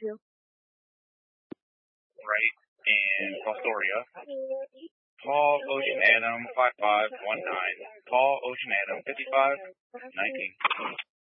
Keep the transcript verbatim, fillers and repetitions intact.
Right in Fostoria. Paul Ocean Adam five five one nine. Paul Ocean Adam fifty-five nineteen.